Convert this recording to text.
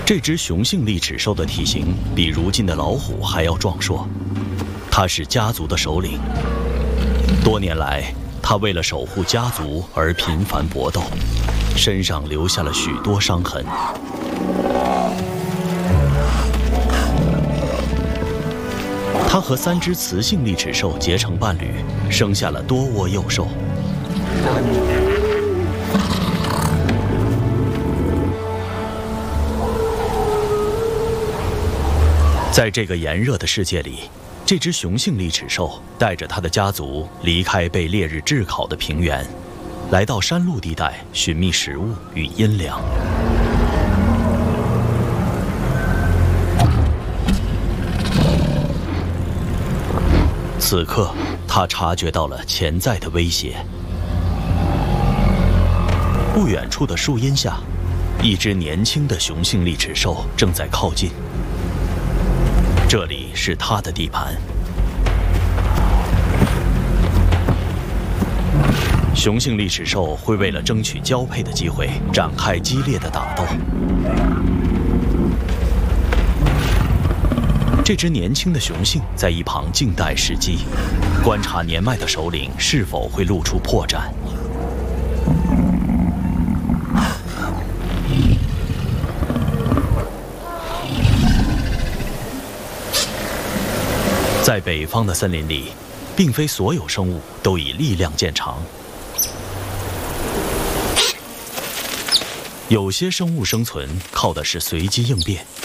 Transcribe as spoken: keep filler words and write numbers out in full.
这只雄性利齿兽的体型比如今的老虎还要壮硕，它是家族的首领。多年来，它为了守护家族而频繁搏斗，身上留下了许多伤痕。它和三只雌性利齿兽结成伴侣，生下了多窝幼兽。在这个炎热的世界里，这只雄性利齿兽带着它的家族离开被烈日炙烤的平原，来到山路地带寻觅食物与阴凉。此刻，它察觉到了潜在的威胁。不远处的树荫下，一只年轻的雄性利齿兽正在靠近。这里是它的地盘。雄性利齿兽会为了争取交配的机会展开激烈的打斗。这只年轻的雄性在一旁静待时机，观察年迈的首领是否会露出破绽。在北方的森林里，并非所有生物都以力量见长。有些生物生存靠的是随机应变。